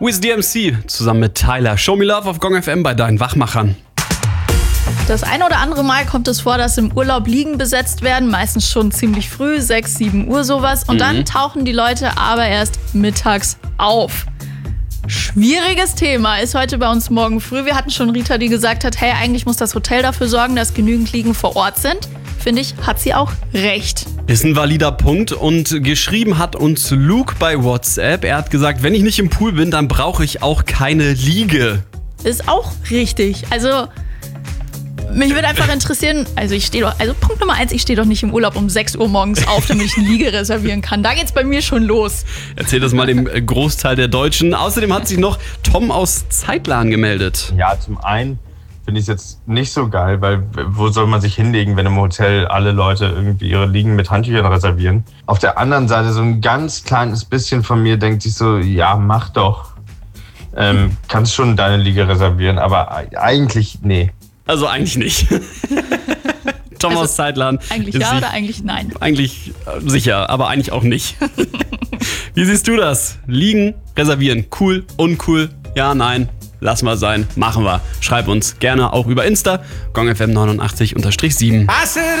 With DMC zusammen mit Tyler. Show Me Love auf Gong FM bei deinen Wachmachern. Das eine oder andere Mal kommt es vor, dass im Urlaub Liegen besetzt werden, meistens schon ziemlich früh, 6, 7 Uhr sowas. Und dann tauchen die Leute aber erst mittags auf. Schwieriges Thema ist heute bei uns morgen früh. Wir hatten schon Rita, die gesagt hat, hey, eigentlich muss das Hotel dafür sorgen, dass genügend Liegen vor Ort sind. Finde ich, hat sie auch recht. Ist ein valider Punkt und geschrieben hat uns Luke bei WhatsApp. Er hat gesagt, wenn ich nicht im Pool bin, dann brauche ich auch keine Liege. Ist auch richtig. Also, mich würde einfach interessieren, Punkt Nummer 1, ich stehe doch nicht im Urlaub um 6 Uhr morgens auf, damit ich eine Liege reservieren kann. Da geht's bei mir schon los. Erzähl das mal dem Großteil der Deutschen. Außerdem hat sich noch Tom aus Zeitler gemeldet. Ja, zum einen finde ich es jetzt nicht so geil, weil wo soll man sich hinlegen, wenn im Hotel alle Leute irgendwie ihre Liegen mit Handtüchern reservieren? Auf der anderen Seite so ein ganz kleines bisschen von mir denkt sich so, ja, mach doch. Kannst schon deine Liege reservieren, aber eigentlich, nee. Also eigentlich nicht. Tom aus Zeitlern. Eigentlich ja oder eigentlich nein? Eigentlich sicher, aber eigentlich auch nicht. Wie siehst du das? Liegen, reservieren, cool, uncool, ja, nein, lass mal sein, machen wir. Schreib uns gerne auch über Insta, gongfm89_7.